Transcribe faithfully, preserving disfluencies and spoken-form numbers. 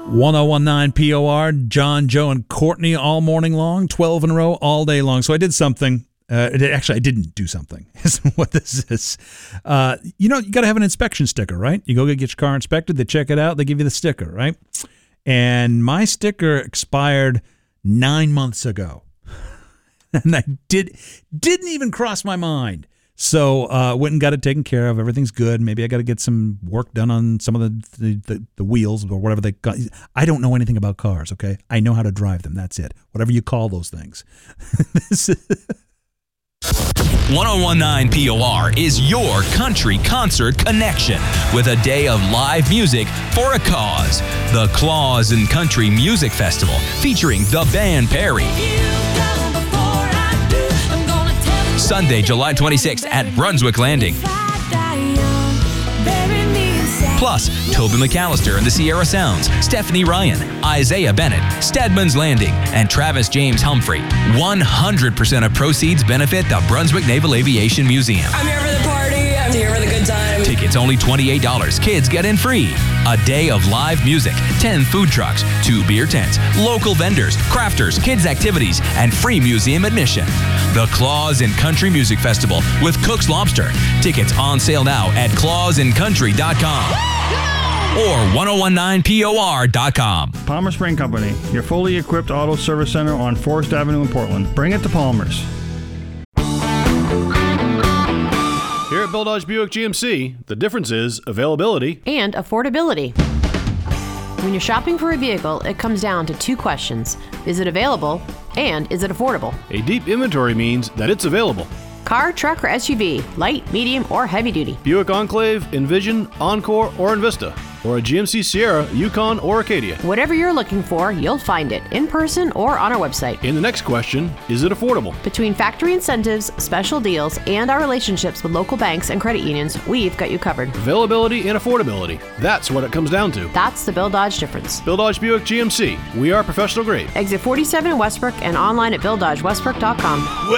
one oh one point nine P O R, John, Joe, and Courtney all morning long, twelve in a row, all day long. So I did something. Uh, it, actually, I didn't do something, is what this is. Uh, you know, you got to have an inspection sticker, right? You go get your car inspected, they check it out, they give you the sticker, right? And my sticker expired nine months ago. And I did, didn't even cross my mind. So uh, went and got it taken care of. Everything's good. Maybe I got to get some work done on some of the, the, the, the wheels or whatever they got. I don't know anything about cars, okay? I know how to drive them. That's it. Whatever you call those things. one oh one point nine P O R is your country concert connection with a day of live music for a cause. The Claus and Country Music Festival featuring the band Perry. Sunday, July twenty-sixth at Brunswick Landing. Plus, Toby McAllister and the Sierra Sounds, Stephanie Ryan, Isaiah Bennett, Stedman's Landing, and Travis James Humphrey. one hundred percent of proceeds benefit the Brunswick Naval Aviation Museum. I'm here for the party. I'm here for the good time. Tickets only twenty-eight dollars. Kids get in free. A day of live music, ten food trucks, two beer tents, local vendors, crafters, kids activities, and free museum admission. The Claus and Country Music Festival with Cook's Lobster. Tickets on sale now at claus and country dot com or one oh one nine P O R dot com. Palmer Spring Company, your fully equipped auto service center on Forest Avenue in Portland. Bring it to Palmer's. Here at Bill Dodge Buick G M C, the difference is availability and affordability. When you're shopping for a vehicle, it comes down to two questions. Is it available? And is it affordable? A deep inventory means that it's available. Car, truck, or S U V, light, medium, or heavy duty. Buick Enclave, Envision, Encore, or Envista. Or a G M C Sierra, Yukon, or Acadia. Whatever you're looking for, you'll find it in person or on our website. In the next question, is it affordable? Between factory incentives, special deals, and our relationships with local banks and credit unions, we've got you covered. Availability and affordability. That's what it comes down to. That's the Bill Dodge difference. Bill Dodge Buick G M C. We are professional grade. Exit forty-seven in Westbrook and online at bill dodge westbrook dot com.